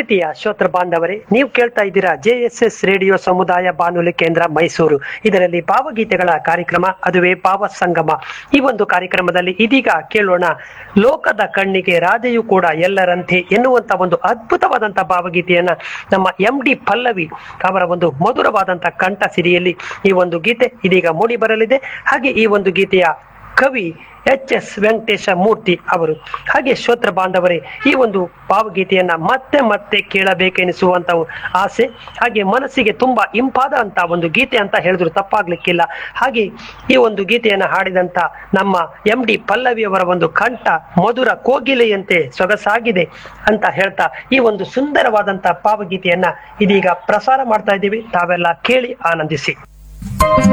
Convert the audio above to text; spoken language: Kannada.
ಪ್ರೀತಿಯ ಶ್ರೋತೃ ಬಾಂಧವರೇ, ನೀವು ಕೇಳ್ತಾ ಇದ್ದೀರಾ JSS ರೇಡಿಯೋ ಸಮುದಾಯ ಬಾನುಲಿ ಕೇಂದ್ರ ಮೈಸೂರು. ಇದರಲ್ಲಿ ಭಾವಗೀತೆಗಳ ಕಾರ್ಯಕ್ರಮ, ಅದುವೇ ಭಾವ ಸಂಗಮ. ಈ ಒಂದು ಕಾರ್ಯಕ್ರಮದಲ್ಲಿ ಇದೀಗ ಕೇಳೋಣ, ಲೋಕದ ಕಣ್ಣಿಗೆ ರಾಧೆಯು ಕೂಡ ಎಲ್ಲರಂತೆ ಎನ್ನುವಂತ ಒಂದು ಅದ್ಭುತವಾದಂತ ಭಾವಗೀತೆಯನ್ನ ನಮ್ಮ MD ಪಲ್ಲವಿ ಅವರ ಒಂದು ಮಧುರವಾದಂತ ಕಂಠ ಸಿರಿಯಲ್ಲಿ ಈ ಒಂದು ಗೀತೆ ಇದೀಗ ಮೂಡಿ ಬರಲಿದೆ. ಹಾಗೆ ಈ ಒಂದು ಗೀತೆಯ ಕವಿ HS ವೆಂಕಟೇಶ ಮೂರ್ತಿ ಅವರು. ಹಾಗೆ ಶ್ರೋತೃ ಬಾಂಧವರೇ, ಈ ಒಂದು ಭಾವಗೀತೆಯನ್ನ ಮತ್ತೆ ಮತ್ತೆ ಕೇಳಬೇಕೆನಿಸುವಂತ ಆಸೆ, ಹಾಗೆ ಮನಸ್ಸಿಗೆ ತುಂಬಾ ಇಂಪಾದಂತ ಒಂದು ಗೀತೆ ಅಂತ ಹೇಳಿದ್ರು ತಪ್ಪಾಗ್ಲಿಕ್ಕಿಲ್ಲ. ಹಾಗೆ ಈ ಒಂದು ಗೀತೆಯನ್ನ ಹಾಡಿದಂತ ನಮ್ಮ MD ಪಲ್ಲವಿ ಅವರ ಒಂದು ಕಂಠ ಮಧುರ ಕೋಗಿಲೆಯಂತೆ ಸೊಗಸಾಗಿದೆ ಅಂತ ಹೇಳ್ತಾ ಈ ಒಂದು ಸುಂದರವಾದಂತ ಭಾವಗೀತೆಯನ್ನ ಇದೀಗ ಪ್ರಸಾರ ಮಾಡ್ತಾ ಇದ್ದೀವಿ. ತಾವೆಲ್ಲ ಕೇಳಿ ಆನಂದಿಸಿ.